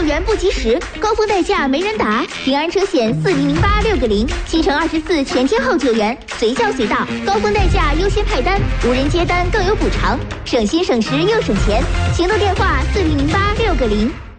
援不及时，高峰代驾没人打，平安车险4008 6个0，7乘24全天候救援，随叫随到，高峰代驾优先派单，无人接单更有补偿，省心省时又省钱。行动电话4008 6个0。